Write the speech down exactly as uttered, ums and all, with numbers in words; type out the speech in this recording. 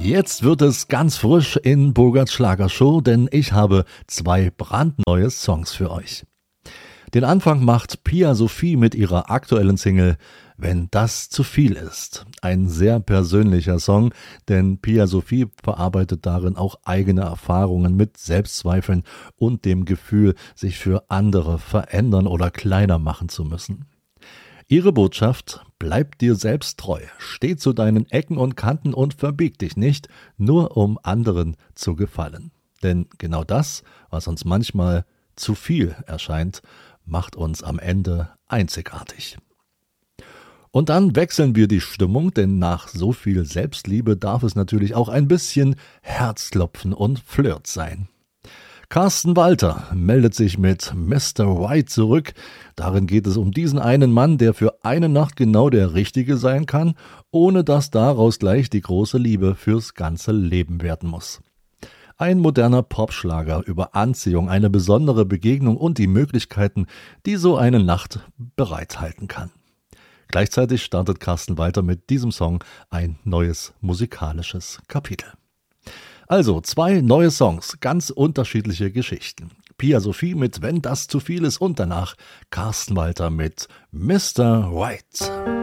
Jetzt wird es ganz frisch in Bogarts Schlagershow, denn ich habe zwei brandneue Songs für euch. Den Anfang macht Pia Sophie mit ihrer aktuellen Single »Wenn das zu viel ist«. Ein sehr persönlicher Song, denn Pia Sophie verarbeitet darin auch eigene Erfahrungen mit Selbstzweifeln und dem Gefühl, sich für andere verändern oder kleiner machen zu müssen. Ihre Botschaft: Bleib dir selbst treu, steh zu deinen Ecken und Kanten und verbieg dich nicht, nur um anderen zu gefallen. Denn genau das, was uns manchmal zu viel erscheint, macht uns am Ende einzigartig. Und dann wechseln wir die Stimmung, denn nach so viel Selbstliebe darf es natürlich auch ein bisschen Herzklopfen und Flirt sein. Carsten Walter meldet sich mit Mister White zurück. Darin geht es um diesen einen Mann, der für eine Nacht genau der Richtige sein kann, ohne dass daraus gleich die große Liebe fürs ganze Leben werden muss. Ein moderner Popschlager über Anziehung, eine besondere Begegnung und die Möglichkeiten, die so eine Nacht bereithalten kann. Gleichzeitig startet Carsten Walter mit diesem Song ein neues musikalisches Kapitel. Also zwei neue Songs, ganz unterschiedliche Geschichten. Pia Sophie mit »Wenn das zu viel ist« und danach Carsten Walter mit Mister White.